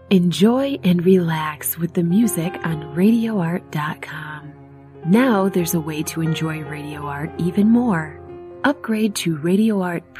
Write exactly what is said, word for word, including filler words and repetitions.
Enjoy and relax with the music on radio art dot com. Now there's a way to enjoy Radio Art even more. Upgrade to Radio Art